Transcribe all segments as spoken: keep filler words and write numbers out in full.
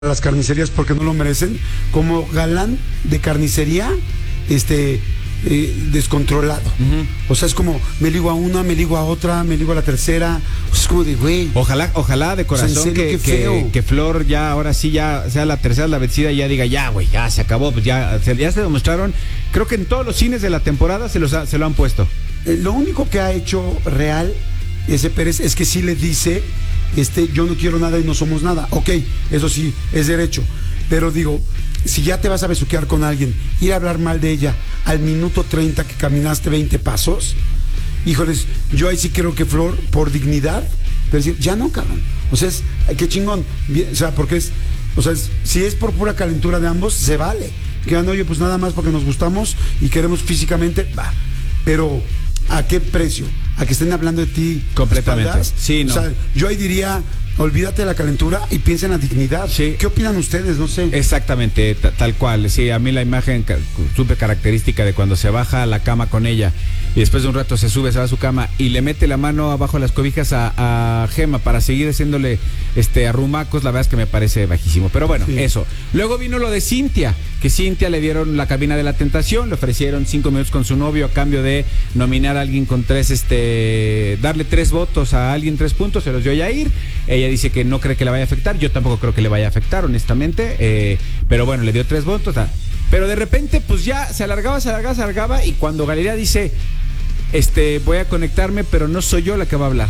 las carnicerías porque no lo merecen, como galán de carnicería, este eh, descontrolado. Uh-huh. O sea, es como me ligo a una, me ligo a otra, me ligo a la tercera. O sea, es como de güey. Ojalá, ojalá de corazón, o sea, serio, que, que, que Flor ya ahora sí ya sea la tercera la vencida y ya diga ya güey, ya se acabó, pues ya, ya se demostraron. Creo que en todos los cines de la temporada se los ha, se lo han puesto. Eh, lo único que ha hecho real ese Pérez es que sí le dice este, yo no quiero nada y no somos nada. Ok, eso sí, es derecho. Pero digo, si ya te vas a besuquear con alguien, ir a hablar mal de ella al minuto treinta que caminaste veinte pasos, híjoles, yo ahí sí creo que Flor, por dignidad, pero decir, ya no, cabrón. O sea, es, qué chingón. Bien, o sea, porque es, o sea, es, si es por pura calentura de ambos, se vale. Que no, oye, pues nada más porque nos gustamos y queremos físicamente, va. Pero, ¿a qué precio? ¿A que estén hablando de ti? Completamente. Sí, no. O sea, yo ahí diría, olvídate de la calentura y piensa en la dignidad. Sí. ¿Qué opinan ustedes? No sé. Exactamente, t- tal cual. Sí, a mí la imagen ca- súper característica de cuando se baja a la cama con ella y después de un rato se sube, se va a su cama y le mete la mano abajo de las cobijas a, a Gema para seguir haciéndole este arrumacos, la verdad es que me parece bajísimo. Pero bueno, sí. Eso. Luego vino lo de Cintia, que Cintia le dieron la cabina de la tentación, le ofrecieron cinco minutos con su novio a cambio de nominar a alguien con tres, este, darle tres votos a alguien, tres puntos, se los dio Yair. Ella dice que no cree que le vaya a afectar, yo tampoco creo que le vaya a afectar, honestamente, eh, pero bueno, le dio tres votos. Ah. Pero de repente, pues ya se alargaba, se alargaba, se alargaba, y cuando Galilea dice, este, voy a conectarme, pero no soy yo la que va a hablar,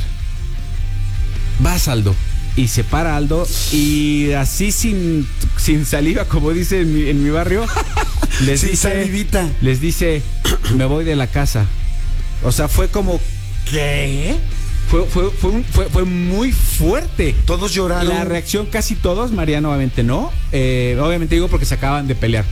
vas, Aldo. Y se para Aldo y así sin, sin saliva, como dice en mi, en mi barrio, les sin dice, salivita. les dice, me voy de la casa. O sea, fue como, ¿qué? Fue, fue, fue, un, fue, fue muy fuerte. Todos lloraron. La reacción casi todos, Mariano obviamente no. Eh, obviamente digo porque se acaban de pelear.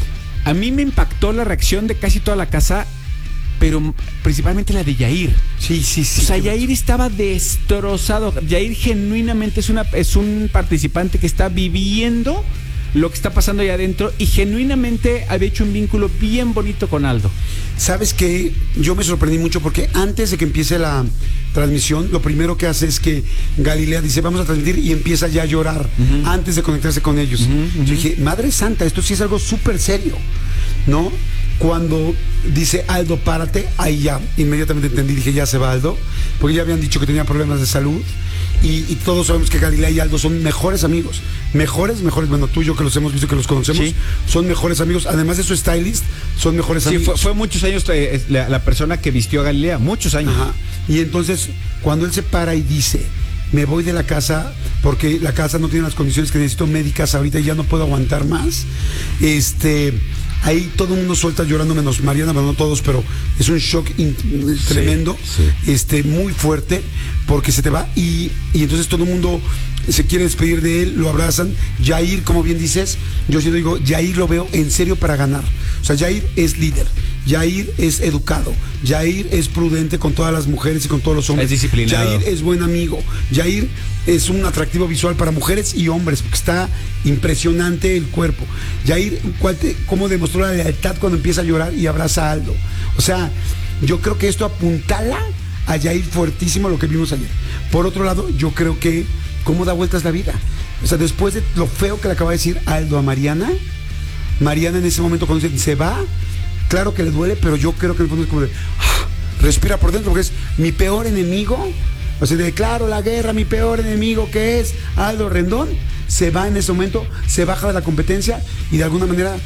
A mí me impactó la reacción de casi toda la casa, pero principalmente la de Yair. Sí, sí, sí. O sea, Yair estaba destrozado. Yair genuinamente es, una, es un participante que está viviendo lo que está pasando allá adentro y genuinamente había hecho un vínculo bien bonito con Aldo. ¿Sabes qué? Yo me sorprendí mucho porque antes de que empiece la transmisión, lo primero que hace es que Galilea dice, vamos a transmitir, y empieza ya a llorar uh-huh. antes de conectarse con ellos. Uh-huh, uh-huh. Yo dije, madre santa, esto sí es algo súper serio, ¿no? Cuando dice Aldo, párate, ahí ya inmediatamente entendí, dije, ya se va Aldo, porque ya habían dicho que tenía problemas de salud. Y, y todos sabemos que Galilea y Aldo son mejores amigos. Mejores, mejores, bueno, tú y yo que los hemos visto, que los conocemos, sí. Son mejores amigos. Además de su stylist, son mejores sí, amigos. Fue, fue muchos años eh, la, la persona que vistió a Galilea, muchos años. Ajá. Y entonces, cuando él se para y dice, me voy de la casa porque la casa no tiene las condiciones que necesito médicas ahorita y ya no puedo aguantar más, este... ahí todo el mundo suelta llorando, menos Mariana, bueno, no todos, pero es un shock in, tremendo, sí, sí. este, muy fuerte, porque se te va y, y entonces todo el mundo se quiere despedir de él, lo abrazan. Yair, como bien dices, yo sí digo, Yair lo veo en serio para ganar. O sea, Yair es líder, Yair es educado, Yair es prudente con todas las mujeres y con todos los hombres. Es disciplinado. Yair es buen amigo, Yair es un atractivo visual para mujeres y hombres, porque está impresionante el cuerpo. Yair, cómo demostró la lealtad cuando empieza a llorar y abraza a Aldo. O sea, yo creo que esto apuntala a Yair fuertísimo lo que vimos ayer. Por otro lado, yo creo que cómo da vueltas la vida. O sea, después de lo feo que le acaba de decir Aldo a Mariana, Mariana en ese momento cuando dice, se va, claro que le duele, pero yo creo que en el fondo es como de, ah, respira por dentro, porque es mi peor enemigo. O sea, de claro, la guerra, mi peor enemigo, que es Aldo Rendón, se va en ese momento, se baja de la competencia y de alguna manera,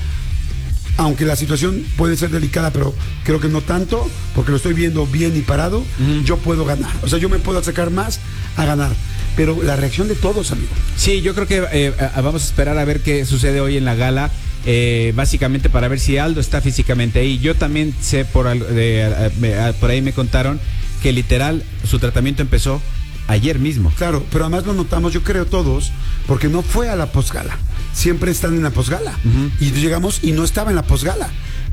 aunque la situación puede ser delicada, pero creo que no tanto, porque lo estoy viendo bien y parado, uh-huh. yo puedo ganar. O sea, yo me puedo acercar más a ganar. Pero la reacción de todos, amigo. Sí, yo creo que eh, vamos a esperar a ver qué sucede hoy en la gala. Eh, básicamente para ver si Aldo está físicamente ahí. Yo también sé, por, de, de, por ahí me contaron que literal su tratamiento empezó ayer mismo. Claro, pero además lo notamos, yo creo todos, porque no fue a la posgala. Siempre están en la posgala. Uh-huh. Y llegamos y no estaba en la posgala.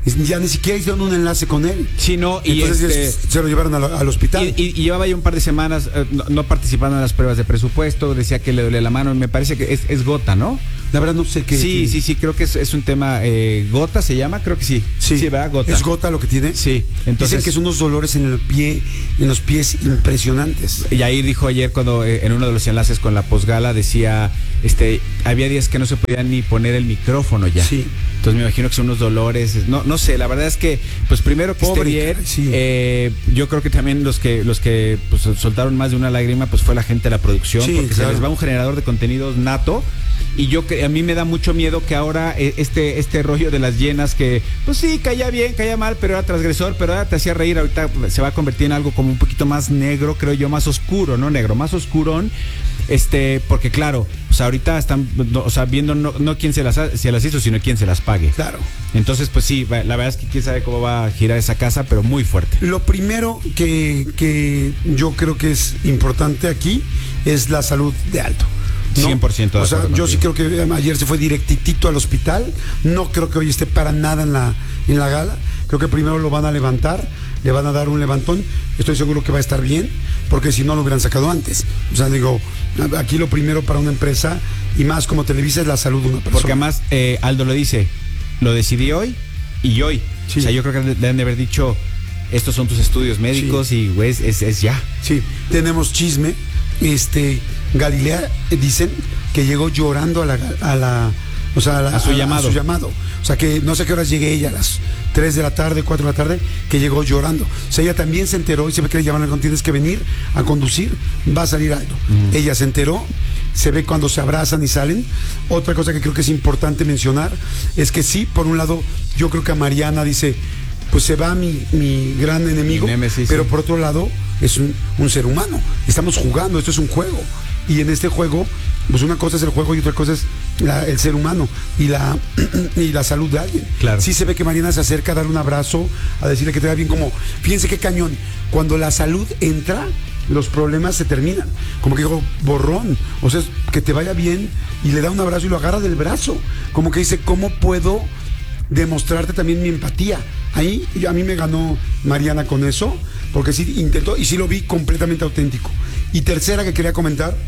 ya ni siquiera hicieron un enlace con él. Sí, no, y entonces este, se lo llevaron a lo, al hospital. Y, y, y llevaba ya un par de semanas eh, no, no participando en las pruebas de presupuesto, decía que le dolía la mano, me parece que es, es gota, ¿no? La verdad no sé qué. Sí, qué... sí, sí, creo que es, es un tema, eh, gota se llama, creo que sí. Sí, sí, ¿verdad? Gota. ¿Es gota lo que tiene? Sí, entonces. Dicen que son unos dolores en el pie, en los pies impresionantes. Y ahí dijo ayer cuando eh, en uno de los enlaces con la posgala decía, este, había días que no se podía ni poner el micrófono ya. Sí. Entonces me imagino que son unos dolores, no, no sé, la verdad es que, pues primero que Pobre, esté bien, cara, sí. eh, yo creo que también los que, los que pues, soltaron más de una lágrima, pues fue la gente de la producción, Sí, porque claro. se les va un generador de contenidos nato. Y yo que a mí me da mucho miedo que ahora eh, este este rollo de las llenas que pues sí caía bien, caía mal, pero era transgresor, pero ahora te hacía reír, ahorita se va a convertir en algo como un poquito más negro, creo yo, más oscuro, no negro, más oscurón. Este, porque claro, o sea, ahorita están, no, o sea, viendo no, no quién se las, ha, se las hizo, sino quién se las pague. Claro. Entonces, pues sí, la verdad es que quién sabe cómo va a girar esa casa, pero muy fuerte. Lo primero que, que yo creo que es importante aquí es la salud de Aldo. ¿No? cien por ciento de O sea, acuerdo yo sí contigo. creo que ayer se fue directitito al hospital. No creo que hoy esté para nada en la, en la gala. Creo que primero lo van a levantar, le van a dar un levantón. Estoy seguro que va a estar bien, porque si no lo hubieran sacado antes. O sea, digo, aquí lo primero para una empresa, y más como Televisa, es la salud de una persona. Porque además eh, Aldo lo dice, lo decidí hoy y hoy. Sí. O sea, yo creo que le han de haber dicho, estos son tus estudios médicos, sí. Y güey, es, es, es ya. Sí, tenemos chisme. Este, Galilea, eh, dicen que llegó llorando a la, a la, o sea, a, la, A su a, llamado. a su llamado. O sea, que no sé a qué horas llegue ella, a las tres de la tarde, cuatro de la tarde, que llegó llorando. O sea, ella también se enteró y se ve que le llamaron, tienes que venir a conducir, va a salir algo. Mm. Ella se enteró, se ve cuando se abrazan y salen. Otra cosa que creo que es importante mencionar es que sí, por un lado, yo creo que a Mariana dice, pues se va mi, mi gran enemigo, Némesis, pero sí. por otro lado es un, un ser humano. Estamos jugando, esto es un juego. Y en este juego, pues una cosa es el juego y otra cosa es la, el ser humano y la, y la salud de alguien. Claro. Sí se ve que Mariana se acerca a darle un abrazo, a decirle que te va bien, como, fíjense qué cañón, cuando la salud entra, los problemas se terminan. Como que digo, borrón, o sea, que te vaya bien, y le da un abrazo y lo agarra del brazo. Como que dice, ¿cómo puedo demostrarte también mi empatía? Ahí a mí me ganó Mariana con eso, porque sí intentó y sí lo vi completamente auténtico. Y tercera que quería comentar,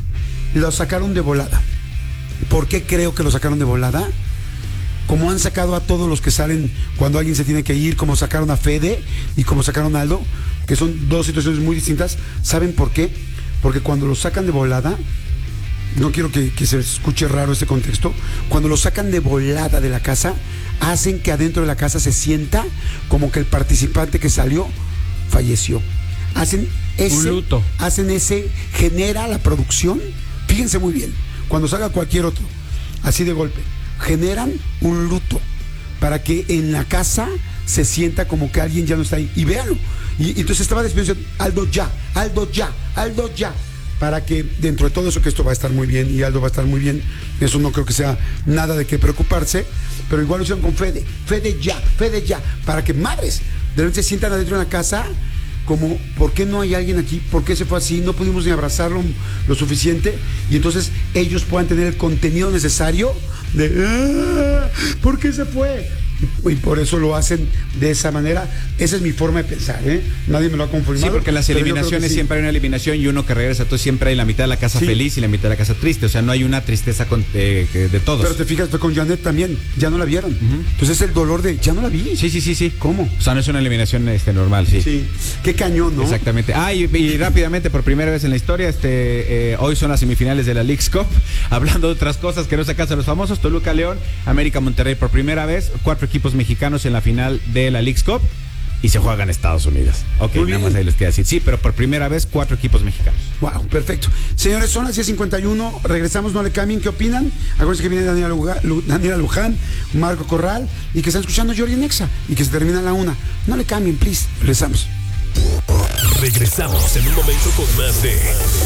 lo sacaron de volada. ¿Por qué creo que lo sacaron de volada? Como han sacado a todos los que salen cuando alguien se tiene que ir, como sacaron a Fede y como sacaron a Aldo, que son dos situaciones muy distintas. ¿Saben por qué? Porque cuando lo sacan de volada, no quiero que, que se escuche raro este contexto, cuando lo sacan de volada de la casa, hacen que adentro de la casa se sienta como que el participante que salió falleció. Hacen ese, un luto. Hacen ese, genera la producción, fíjense muy bien, cuando salga cualquier otro, así de golpe, generan un luto para que en la casa se sienta como que alguien ya no está ahí. Y véanlo. Y, y entonces estaba despedido, Aldo ya, Aldo ya, Aldo ya. Para que dentro de todo eso, que esto va a estar muy bien y Aldo va a estar muy bien, eso no creo que sea nada de qué preocuparse, pero igual lo hicieron con Fede, Fede ya, Fede ya, para que madres de repente se sientan adentro de la casa como, ¿por qué no hay alguien aquí? ¿Por qué se fue así? No pudimos ni abrazarlo lo suficiente, y entonces ellos puedan tener el contenido necesario de ¡ah! ¿Por qué se fue? Y por eso lo hacen de esa manera. Esa es mi forma de pensar, ¿eh? Nadie me lo ha confirmado. Sí, porque las eliminaciones sí. siempre hay una eliminación y uno que regresa, entonces siempre hay la mitad de la casa sí. feliz y la mitad de la casa triste, o sea, no hay una tristeza con, eh, de todos. Pero te fijas, fue con Janet también, ya no la vieron. Uh-huh. Entonces es el dolor de, ya no la vi. Sí, sí, sí, sí. ¿Cómo? O sea, no es una eliminación este, normal, sí. Sí, qué cañón, ¿no? Exactamente. Ah, y, y rápidamente, por primera vez en la historia, este, eh, hoy son las semifinales de la Leagues Cup, hablando de otras cosas que no se acasan los famosos, Toluca León, América Monterrey por primera vez, cuatro equipos mexicanos en la final de la Leagues Cup y se juega en Estados Unidos. Ok, muy nada bien. más ahí les queda decir. Sí, pero por primera vez cuatro equipos mexicanos. Wow, perfecto. Señores, son las diez cincuenta y uno, regresamos, no le cambien, ¿qué opinan? Acuérdense que viene Daniela Luján, Daniela Luján, Marco Corral, y que están escuchando Jordi en Exa, y que se termina a la una. No le cambien, please. Regresamos. Regresamos en un momento con más de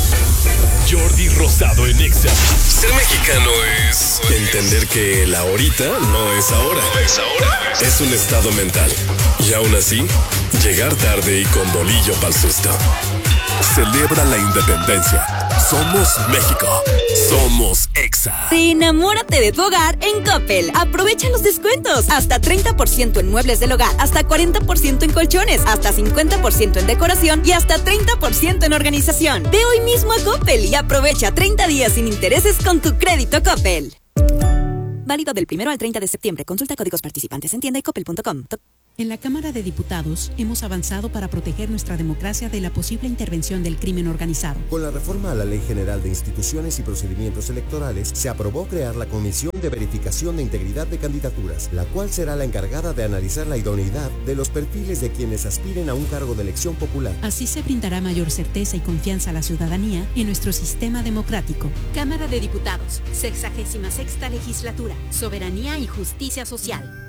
Jordi Rosado en Exa. Ser mexicano es entender que la ahorita no es ahora. No es ahora. Es un estado mental. Y aún así, llegar tarde y con bolillo pa'l susto. celebra la independencia. Somos México. Somos Exa. Enamórate de tu hogar en Coppel. Aprovecha los descuentos. Hasta treinta por ciento en muebles del hogar, hasta cuarenta por ciento en colchones, hasta cincuenta por ciento en decoración y hasta treinta por ciento en organización. Ve hoy mismo a Coppel y aprovecha treinta días sin intereses con tu crédito Coppel. Válido del primero al treinta de septiembre. Consulta códigos participantes en tienda y coppel punto com. En la Cámara de Diputados hemos avanzado para proteger nuestra democracia de la posible intervención del crimen organizado. Con la reforma a la Ley General de Instituciones y Procedimientos Electorales, se aprobó crear la Comisión de Verificación de Integridad de Candidaturas, la cual será la encargada de analizar la idoneidad de los perfiles de quienes aspiren a un cargo de elección popular. Así se brindará mayor certeza y confianza a la ciudadanía en nuestro sistema democrático. Cámara de Diputados, sexagésima sexta legislatura, soberanía y justicia social.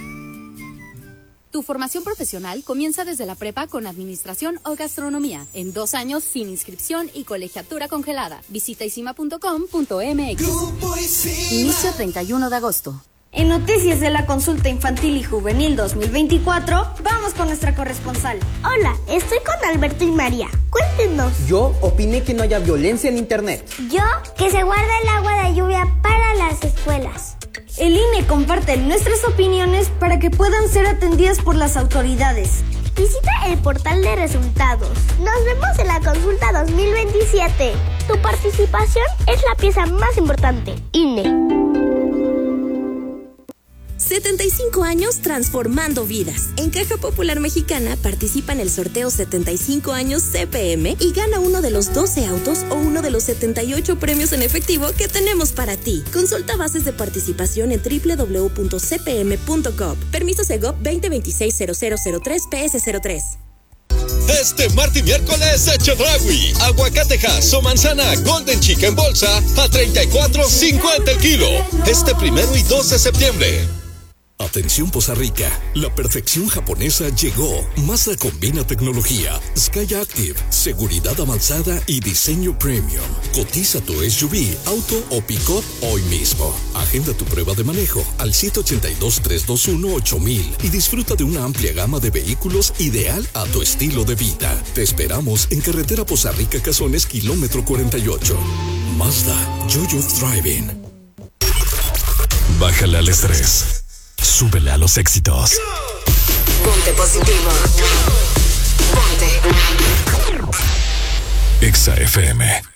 Tu formación profesional comienza desde la prepa con administración o gastronomía. En dos años sin inscripción y colegiatura congelada. Visita isima punto com punto m x. Inicio treinta y uno de agosto. En Noticias de la Consulta Infantil y Juvenil dos mil veinticuatro, vamos con nuestra corresponsal. Hola, estoy con Alberto y María. Cuéntenos. Yo opiné que no haya violencia en internet. Yo, que se guarda el agua de lluvia para las escuelas. El I N E comparte nuestras opiniones para que puedan ser atendidas por las autoridades. Visita el portal de resultados. Nos vemos en la consulta dos mil veintisiete. Tu participación es la pieza más importante. I N E. setenta y cinco años transformando vidas. En Caja Popular Mexicana participa en el sorteo setenta y cinco años C P M y gana uno de los doce autos o uno de los setenta y ocho premios en efectivo que tenemos para ti. Consulta bases de participación en doble u doble u doble u punto c p m punto gov. Permiso Segov veinte veintiséis cero cero cero tres P S cero tres. Este martes y miércoles de Chedraui, aguacatejas o manzana Golden Chicken en bolsa a treinta y cuatro cincuenta el kilo. Este primero y dos de septiembre. Atención Poza Rica, la perfección japonesa llegó. Mazda combina tecnología, Sky Active, seguridad avanzada y diseño premium. Cotiza tu S U V, auto o pick-up hoy mismo. Agenda tu prueba de manejo al siete ocho dos, tres dos uno, ocho mil y disfruta de una amplia gama de vehículos ideal a tu estilo de vida. Te esperamos en carretera Poza Rica Cazones, kilómetro cuarenta y ocho. Mazda, Jojo Driving. Bájale al estrés. Súbele a los éxitos. Ponte positivo. Ponte. Exa F M.